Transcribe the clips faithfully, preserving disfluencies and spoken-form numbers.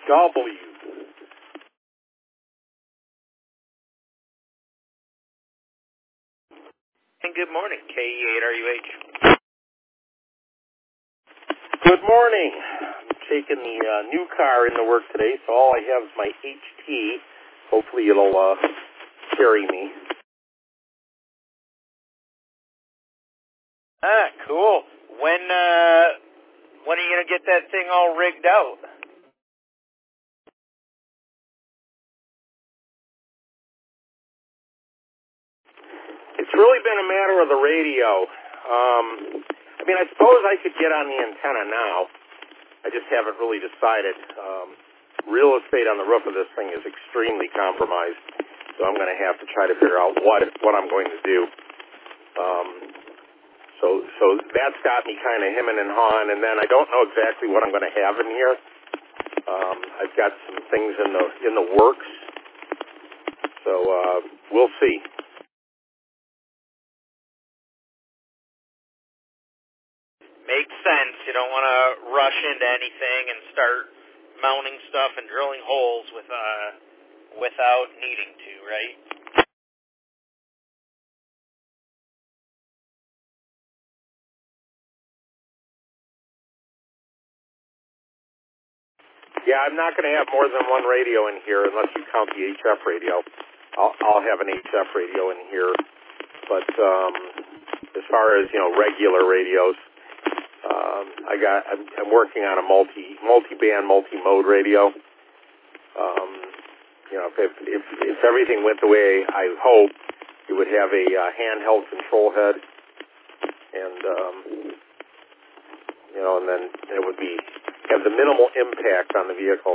W. And good morning, K E eight R U H. Good morning. I'm taking the uh, new car into work today, so all I have is my H T. Hopefully it'll uh, carry me. Ah, cool. When, uh, when are you going to get that thing all rigged out? It's really been a matter of the radio. Um, I mean, I suppose I could get on the antenna now. I just haven't really decided. Um, real estate on the roof of this thing is extremely compromised, so I'm going to have to try to figure out what what I'm going to do. Um, so so that's got me kind of hemming and hawing, and then I don't know exactly what I'm going to have in here. Um, I've got some things in the in the works, so uh, we'll see. Makes sense. You don't want to rush into anything and start mounting stuff and drilling holes with uh without needing to, right? Yeah, I'm not going to have more than one radio in here unless you count the H F radio. I'll, I'll have an H F radio in here, but um, as far as you know, regular radios, um, I got. I'm, I'm working on a multi multi-band, multi-mode radio. Um, you know, if, if if everything went the way I hope, it would have a uh, handheld control head, and um, you know, and then it would be have the minimal impact on the vehicle.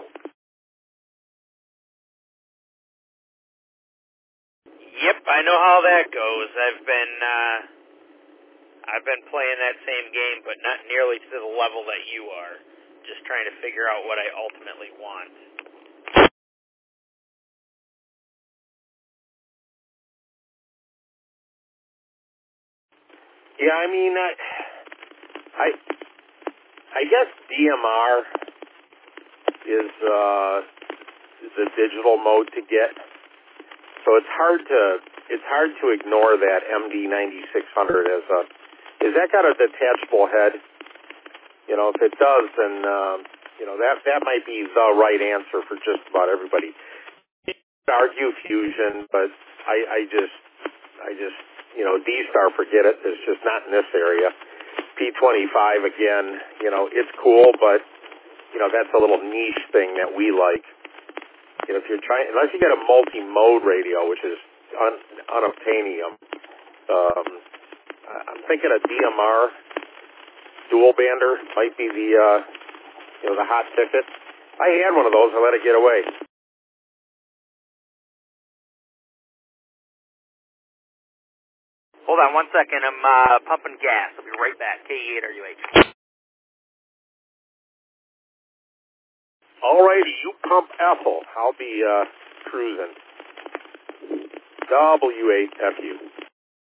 Yep, I know how that goes. I've been uh I've been playing that same game, but not nearly to the level that you are. Just trying to figure out what I ultimately want. Yeah, I mean, I, I, I guess D M R is uh, the digital mode to get. So it's hard to it's hard to ignore that M D ninety-six hundred as a. Is that got a detachable head? You know, if it does, then um, you know that that might be the right answer for just about everybody. You could argue Fusion, but I, I just I just you know D-Star, forget it. It's just not in this area. P twenty-five again, you know, it's cool, but you know that's a little niche thing that we like. You know, if you're trying, unless you get a multi-mode radio, which is un, unobtainium, um, I'm thinking a D M R dual bander might be the, uh, you know, the hot ticket. I had one of those. I let it get away. Hold on one second. I'm uh, pumping gas. I'll be right back. K E eight R U H. All righty, you pump Ethel. I'll be uh, cruising. W eight F U.